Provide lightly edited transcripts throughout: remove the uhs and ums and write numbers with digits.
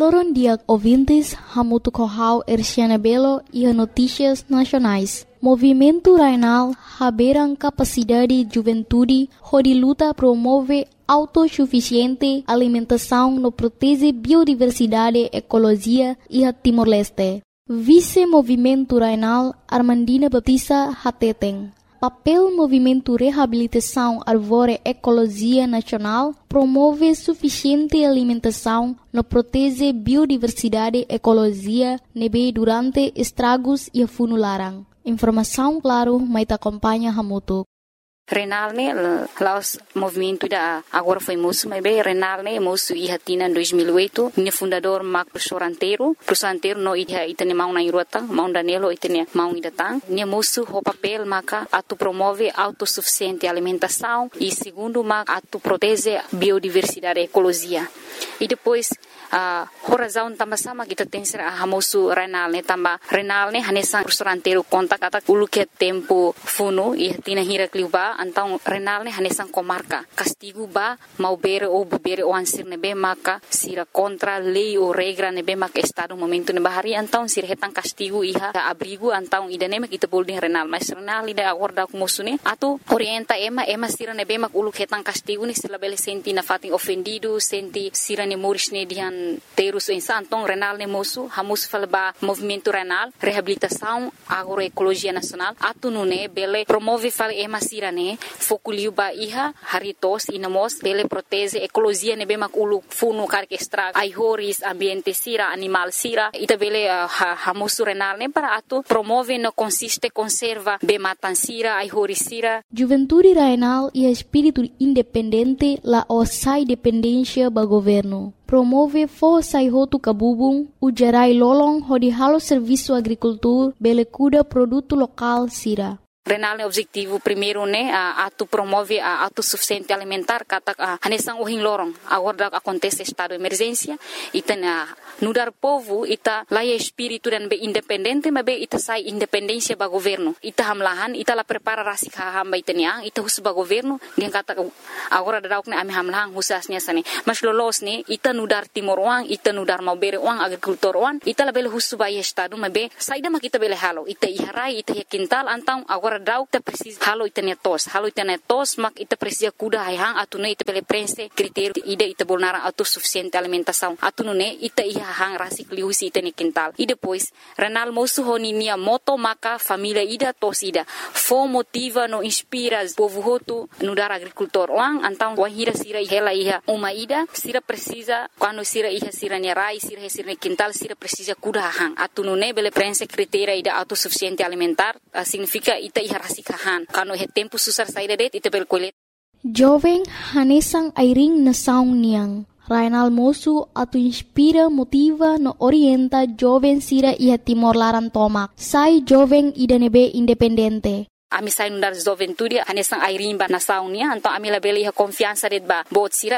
Loron dia ouvintes, hamutu kohau Erciana Belo e notícias nacionais. Movimento Rainal haberam capacidade juventude, onde luta promove autossuficiente alimentação no protege biodiversidade, ecologia e a Timor-Leste. Vice-Movimento Rainal Armandina Batista Hateteng. Papel Movimento Reabilitação Arvore Ecologia Nacional promove suficiente alimentação no protege biodiversidade ecologia nebe durante estragos e funularang. Informação claro, mas acompanha Hamutu. Renal ne laos movimento da agora foi moço, mas bem Renal ne moço e hatina em 2008, ne fundador Mac professor anteiro no itane mau na irota, mau Danilo itane mau idatang, ne moço o papel maca atu promove autossuficiente alimentação e segundo mac atu protege biodiversidade ecologia. E depois a razão também sama kita tem ser a moço Renal ne tamba Renal ne hanesan professor anteiro conta kata ulu que tempo funo e hatina hira kliuba então Renal ne hanesan comarca castigo ba mau bere ou bebere o ansir nebe maka sira contra lei ou regra nebe maka estado momento ne bahari então sira hetan castigo iha abrigo então idane mak kita boleh Renal mas Renal ida acorda com moço ne atu orienta ema sira nebe mak ulu hetan castigo ne sila bele senti na fatin ofendido senti sira ne moris ne dian terus então Renal ne moço hamus falba movimento Renal reabilitação agroecologia nacional atu nune bele promove fal ema sira ne fokuliu ba iha haritos inamos bele protege ecologia ne bemak ulu funu karke extra aihoris ambiente sira animal sira ita bele hamusu Renal ne para atu promove no consiste conserva be matan sira aihoris sira. Juventude Rainal e espírito independente la osai dependência ba governo. Promove força e roto cabubung, o gerai lolong hodi halo serviço agricultura, bele cuida produto local sira. Renal ne objetivo primeiro ne atu promove a autossuficiente alimentar kata hanesang uhing lorong agora acontece estado de emergência ita nudar povo ita laia espírito dan be independente mas be ita sai independência ba governo ita hamlahan ita la prepara rasik hamba itania ita hus ba governo dia kata agora dauk ne ami hamlahan husasnya sane mas lolos ne ita nudar timor uang ita nudar mau bere uang agrikultor uang ita la bele hus ba estado mas be saida mak ita bele halo ita iharai ita quintal antang agora dauk ita precisa halo itania tos mak ita precisa kuda hang atune ita bele prense critério ida ita bolnara autossuficiente alimentação atune ita hang rasik liusi ita ne quintal e depois Renal moço honinia moto maka família ida tos ida fo motiva no inspira povo hotu no dar agricultor lang antang wahira sira hela iha uma ida sira precisa quando sira iha sira ne rai sira ne quintal sira precisa kuda hang atune bele prense critério ida autossuficiente alimentar significa ita iha rasik han quando he tempo susar saída det ita bel colet jovem hanesang airing na saung niang Rainal moço atu inspira, motiva, no orienta jovem sira iha Timor Laran tomak. Sai jovem idanebe independente. Ami sai nundar juventude hanesang airin ba nasaung niya então ami labele iha confiança det ba bot sira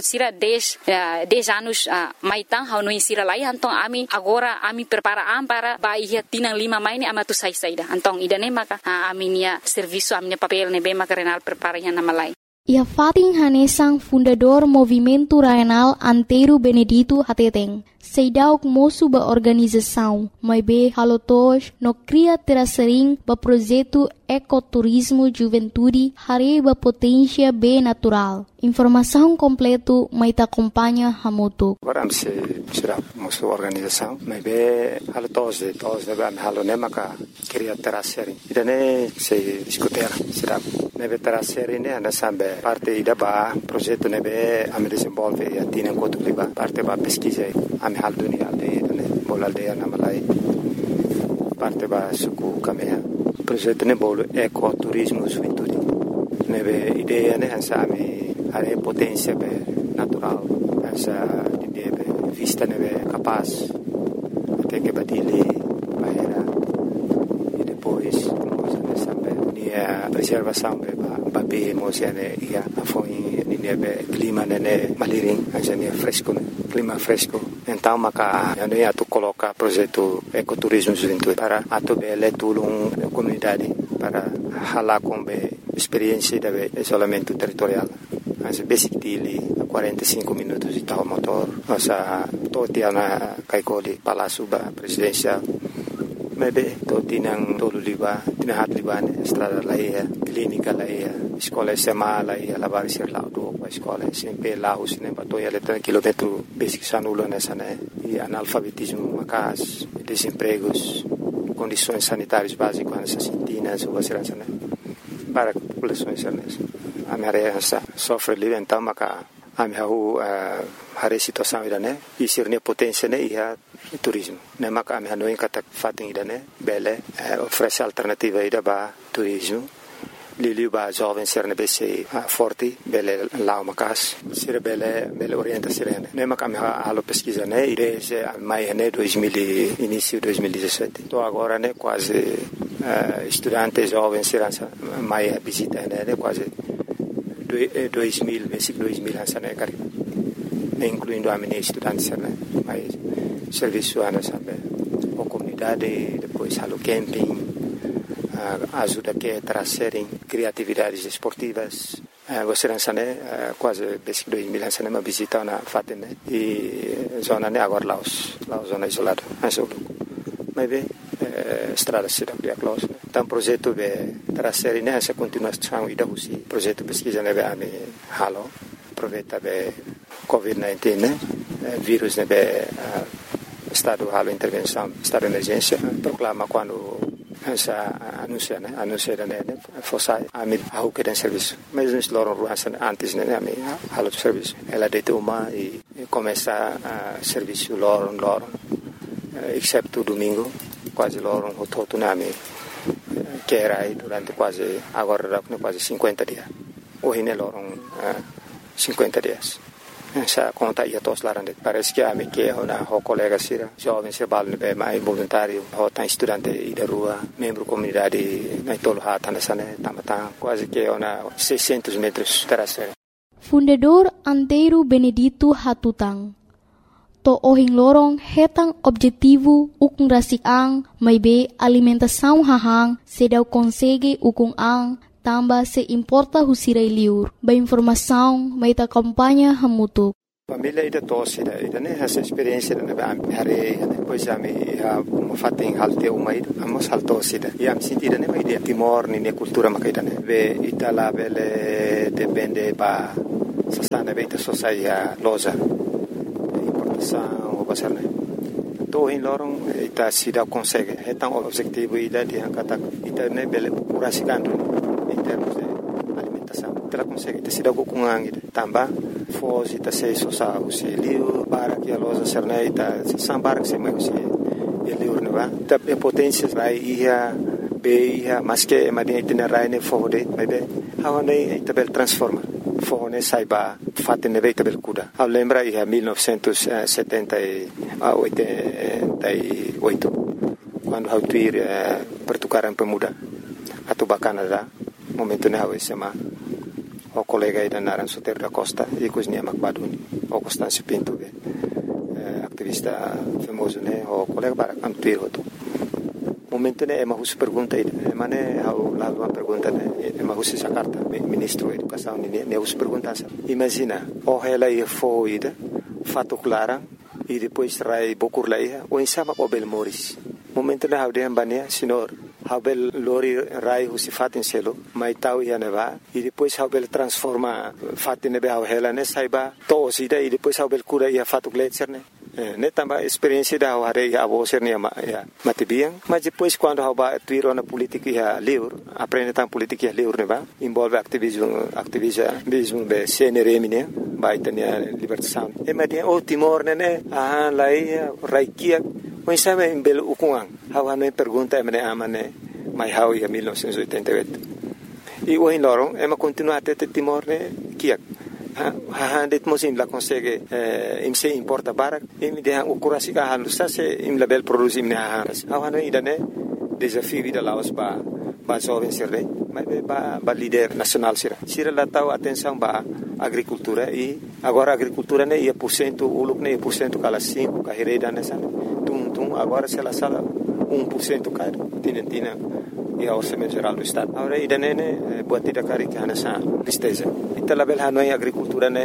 10 anos maitang hau no sira lai então ami agora ami preparaan para ba iha tinang 5 mai ni amatu sai saida então idane maka ami nia serviço ami papel ne be maka Renal prepara iha namalai. Ia Fatin Hanesang fundador Movimento Rainal Anteiro Benedito Hateteng. Seidauk moço ba organização, mas be halotos no cria terasering ba projeto ecoturismo juventude hare ba potência be natural. Informação completo mai ta acompanha Hamutu. Agora se será moço organização, mas be halotos de ba halone maka cria terasering. Idane se discutir será nebe terasering ne ana sambe parte ida ba projeto nebe am desenvolve a tina kotu liba parte ba pesquisa am hal dunia de bol aldeia namalai parte ba suku kamea projeto ne bol ecoturismo juventude nebe ideia ne ansami are potência be natural essa ideia be vista nebe capaz até que batile bahera e depois coisa nessa be nia preservação be ba be emocione ia afoi nia be clima ne maliring asa nia fresco clima fresco então maka ando ia tu coloca projeto ecoturismo juventude para atu bele tulung comunidade para hala com be experiência de isolamento territorial as basic dili 45 minutos de tal motor. Nossa, todo dia na Kaikoli, Palácio Presidencial. Maybe todo tinang tolo liba, tinahat liba ne, estrada laia, clínica laia, escola SMA laia, lavar ser lá do a escola, sempre lá os ne batoia letra quilômetro basic sanulo nessa né, e analfabetismo macas, desempregos, condições sanitárias básicas nessa sintinas ou assim né, para a população nessa. A minha área sofre livre então maca a minha a situação ida né, e ser ne potência né ia turismo. Ne maka ami hanoin kata fating ida ne bele oferece alternativa ida ba turismo. Lili ba jovem ser ne bese forte bele lá macas ser bele orienta sirene. Ne maka ami halo pesquisa ne ide se mai ne 2000 início 2017. Tô agora ne quase estudante jovem ser mai visita ne quase 2000 basic 2000 hansa ne cari. Incluindo a minha estudante né, mas serviço ana sabe, a comunidade, depois halo camping, ajuda que trazerem criatividades esportivas. Você né, quase basic 2000 hansa uma visita na fatem né, e zona né agora Laos zona isolada, mas bem estrada cidade de Laos. Então projeto de trazer né essa continuação e da Rússia, projeto pesquisa né be halo aproveita be COVID-19 né, vírus né be estado halo intervenção, estado de emergência, proclama quando essa anuncia né fosse a mim a que tem serviço, mas nós loram antes né a mim halo de serviço, ela deita uma e começa a serviço loram, exceto domingo, quase loram o todo na mim que era aí durante quase agora quase 50 dias, hoje né loram 50 dias. Essa conta ia todos lá, parece que a minha que na colega sira jovem se balne be mais voluntário, tá estudante da rua, membro comunidade na tolo hata nessa né, tamata quase que na 600 metros terastre. Fundador Antero Benedito Hatutang. To ohing lorong hetang objetivo ukung rasik-ang may be alimentação hahang sedaw konsege ukung ang tamba se importa husiray liur. Ba informação may ta kampanya hamutuk. Família ida tosse ida né essa experiência na hari depois a me fating halte umai amos haltosse ida e am sentida né ideia timor ni cultura makaida né ve itala vele depende ba sasana beita sociedade loja importação ou basar né to em lorong ita sida consegue então objetivo ida de kata ita né bele curasikanto em termos de alimentação. Ela consegue ter sido com angin também fosse ter se sosa o liu para que a loja serneita sambar que se mais o liu não vai ter potências vai ia be mas que madinha itinerário ne fode mas be hawane tabel transforma fone saiba fatte ne veita bel kuda a lembra ia 1988 quando hautuir pertukaran pemuda atau Canada momento ne hawe sema o colega ida naran Soter da Costa e cozinha Macbaduni o Constâncio Pinto activista famoso ne o colega para antuir hoto momento ne ema hus pergunta ida mane hau la pergunta ne ema hus essa carta ministro da educação ne hus pergunta imagina o ela ia foi ida fato clara e depois trai bokur laia o insama o bel moris momento ne hau de ambania senhor Habel lori rai husi fatin selo mai tau ia neva e depois Habel transforma fatin nebe hela ne saiba to sida e depois Habel cura ia fatu gletser ne tamba experiência da hare ia aboser ne ya matibiang mas depois quando haba tuiro na política ia livre aprende tam política ia livre neva envolve ativismo be CNRM ne vai tenia libertação e madia o Timor ne lai raikia mas sabe em belo ukuang hawa no pergunta emne amane mai hau ia 1988 e o em lorong ema continua até Timor ne kiak ha det mosim la consegue im se importa barak im de o curasi ka halu sa se im label produzi ne ha hawa no idane desafio da Laos ba jovem sirre mas ba líder nacional sira la tau atenção ba agricultura e agora agricultura ne ia % uluk ne % kala 5 ka hereda nessa tum agora se ela sala 1% caro tina e a orçamento geral do estado agora ida ne buatida cari que nessa listeza ita label hanoi agricultura ne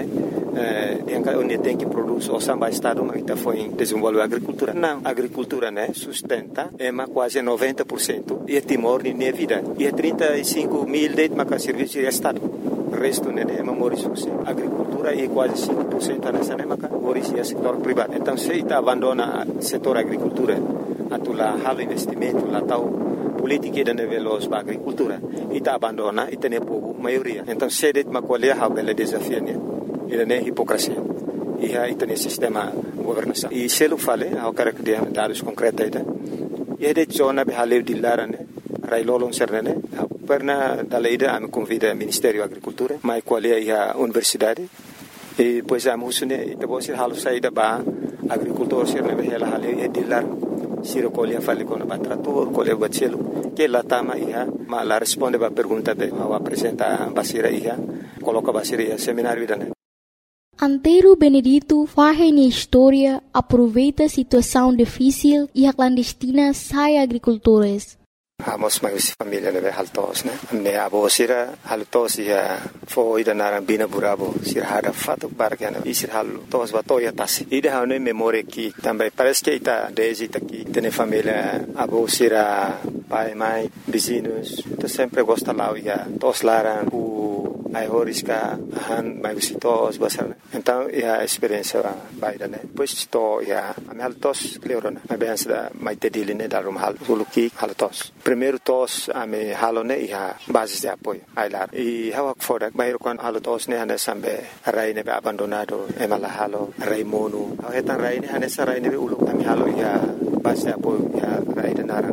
onde tem que produzir o samba estado mas está foi desenvolver a agricultura. Não, a agricultura, né, sustenta quase 90% e Timor nem vida. E 35 mil de serviço de estado. O resto é memória a agricultura e quase 5% nessa época é setor privado. Então se está abandona o setor agricultura, atula halo investimento lá tal política de nível da agricultura e está abandona e tem pouco maioria. Então se det macolher a bela desafio né. Ele é hipocrisia. E aí tem sistema governação. E se ele fala, eu quero que dê dados concretos aí. E de zona be haleu de lara né. Railolon serne perna daleida a me convida ao Ministério da Agricultura, mas qual é a universidade e depois a musune e depois se halu saída ba agricultor serne be ela haleu e de lar siro colher fale com o trator colher bachelo que lá tama ia mas lá responde ba pergunta be ao apresenta basira ia coloca basira ia seminário da né. Antero Benedito faz na história, aproveita a situação difícil e a clandestina sai agricultores. Amos mais família né haltos né me abo sira haltos ya foi da narambina burabo sira hada fato bargana e sira haltos batoya tasi ida hane memória que também parece que está desde aqui tem família abo sira pai mãe vizinhos tá sempre gosta lá ya tos laran ai horiska han mai visitos basar então a experiência vai da né depois estou a me haltos cleorona a bem da mai tedile né da rumhal soluki haltos primeiro tos a me halone a base de apoio ai lá e hawa fora mai con haltos né ana sambe rai ne abandonado e mala halo rai mono a hetan rai ne ana sa rai ne ulu a me halo ya base de apoio ya rai da naran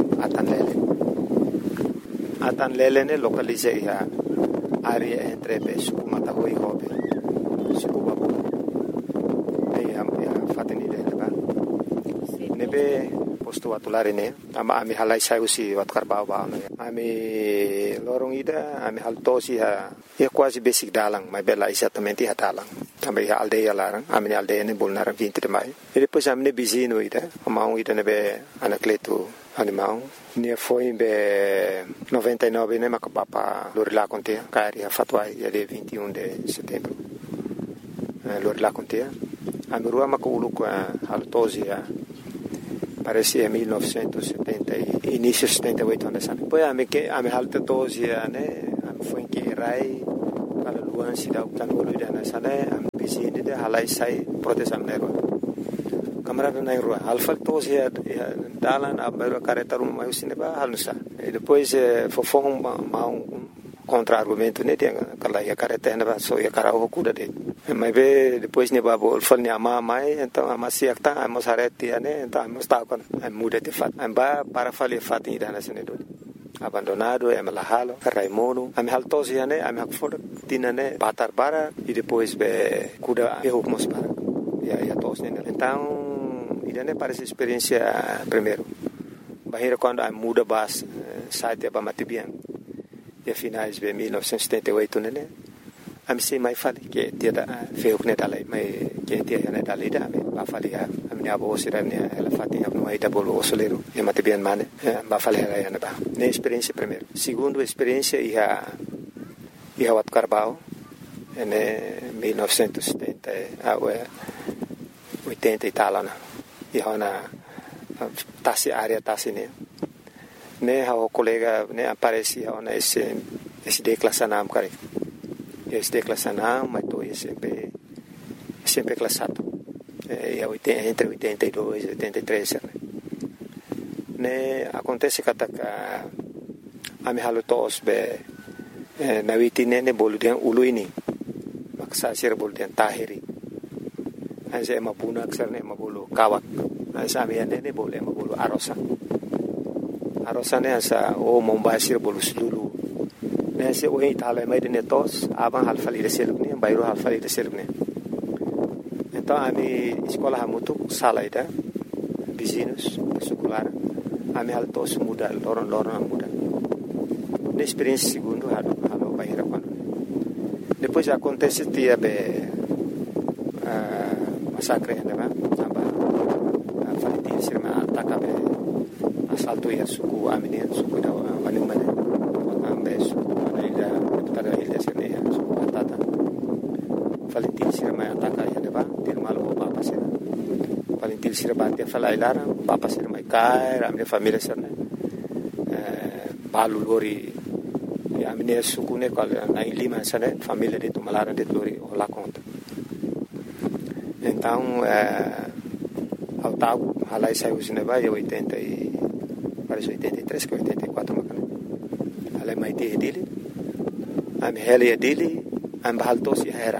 atan lele ne localize ya área entre suku matahui hobe suku babu ai am fateni de ba nebe posto atulare ne ami halai sai usi wat karbau ba ami lorong ida ami haltosi ha quase basic dalang mai bela exatamente ha dalang também a aldeia larang ami aldeia ne bolnar 20 de maio e depois ami ne bizino ida amau ida nebe anacleto animal ne foi em 99 né macapapa lorila contea cari a fatwa dia 21 de setembro lorila contea a mirua maculu com a haltosia parecia 1970 início 78 anos depois a me haltosia né foi em que rai para luan cidade tanolo ida na sana a bizine de halai sai proteção nero camarada na rua alfa tos ya dalan abero careta rum mais cineba halusa e depois fofong contra argumento né tem aquela ya careta na so ya cara o cuda de mas ve depois ne babo fal ne ama mai então ama siakta amos hareti né então amos ta con muda de fat amba para fale fat ida na senedo abandonado e malahalo raimono am haltos ya né am hakfor tinane batar bara e depois be cuda e hukmos para ya tos né então idane parece experiência primeiro bahira quando a muda bas site ba matibian e finais de 1978 né am sei mai fale que dia da feu né dalai mai que dia né dalai da ba fale a minha avó sira né ela fatinha no aí da bolo solero e matibian mane ba fale ela né ba né experiência primeiro segundo experiência e a wat carbao né 1970 a 80 e tal né e hona tasi área tasi né o colega né aparecia ona esse declassanam cara esse declassanam mas tô sempre classado e entre 82 e 83 né acontece que a me halutos be na witine ne boludian uluini maksa sir boludian tahiri asa mapuna aksarne mabulu kawak asa miane ne boleh mabulu arosa ne asa o mombasir bolu sulu ne se o itala mai de netos abang halfali de selukne bayro halfali de selukne então ami escola hamutu salaida vizinhos secular ami haltos muda loron muda ne experiência segundo halo bayra quando depois acontece dia be massacre né aba falitin sirma atakabe assalto ya suku amine suku da manimane ambe suku ida tada ida sirne suku atata falitin sirma ataka ya ba til malo papa sira paling til sira batia falai lara papa sira mai kai ramne família sira balu lori ya mine sukune kal na lima sana família de tumalara de lori ola conta então ao tal halai saiu cinema eu 80 e parece 83 que 84 macana halai mai te dele am heli dele am baltos ya era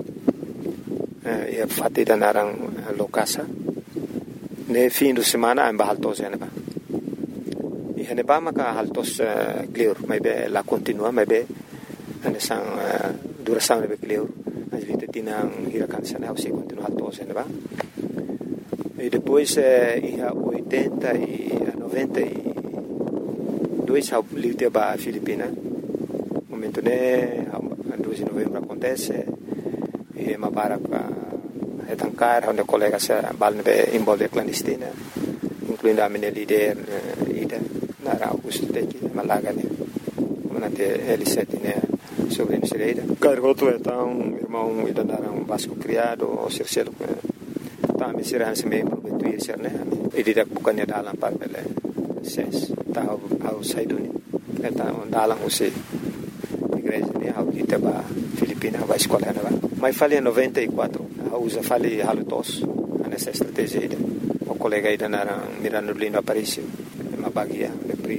ya fatida narang lokasa ne fim de semana am baltos ya ba hene ba maka haltos clear mai be la continua mai be ane sang duração be clear as vite tinang hirakan sana se continua haltos ya ba e depois ia 80 e 92 ao livre ba Filipina momento ne 2 de novembro acontece e uma para etancar onde colegas balne be involve clandestina incluindo a minha líder ida na Augusto Teki Malaga né manate L7 né sobre Nicereira cargoto então irmão ida naram Vasco criado o Circelo tá me será se me prometuir ser né e didak bukannya dalam parpele ses tahu au saiduni eta dalam usi igreja né au kita ba Filipina ba escola né ba mas falei 94 usa falei halutos nessa estratégia ida o colega ida naram Mirano Lindo Aparicio uma bagia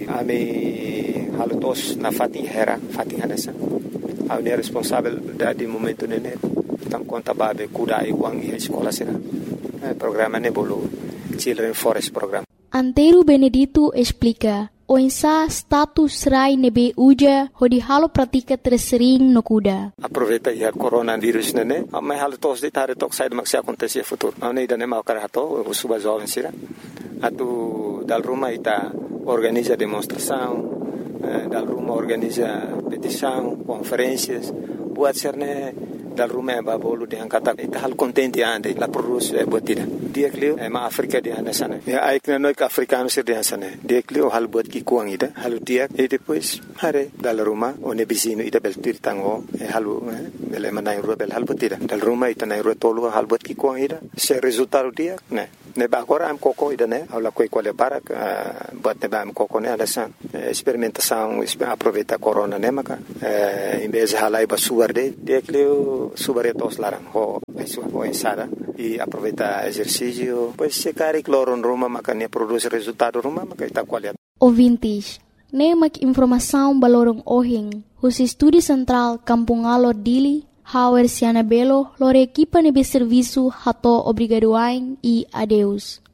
ami halutos na Fatin Hera Fatin Hanessa au ne responsável de momento nene tam conta babe kuda e wang e escola será programa Nebolo Children Forest Program. Antero Benedito explica o insa status rai nebe uja hodi halo pratika tersering no kuda. Aproveita ya coronavírus nene, mas halo tos de tare tok sai maksi acontecer futuro. Não ida nem mau karato, o suba jovem sira. Atu dal Roma ita organiza demonstração, dal Roma organiza petição, conferências, buat serne dal Roma ba bolu de angkata ita hal contente ande la produz botida. Dia klio ma Afrika di anda sana. Ya ai kna noi ka africano sir di sana. Dia klio hal bot ki kuang ida, halu dia e depois hare dal Roma one bisino ida bel tirtango halu bele manai rubel hal botida. Dal Roma ita nai rotolo hal bot ki kuang ida. Se resultado dia ne ba agora am coco ida ne aula coi quale para bot ne ba am coco ne alasan experimentação aproveita corona ne maka em vez halai ba suarde dia klio subaretos larang ho o ensada e aproveita exercício pois se cari cloro em Roma maka ne produz resultado Roma maka ita qualidade ouvintes ne mak informação balorong ohing os estúdio central Kampung Alor Dili Hauer Siana Belo lore equipa nebe serviço hato obrigadoain e adeus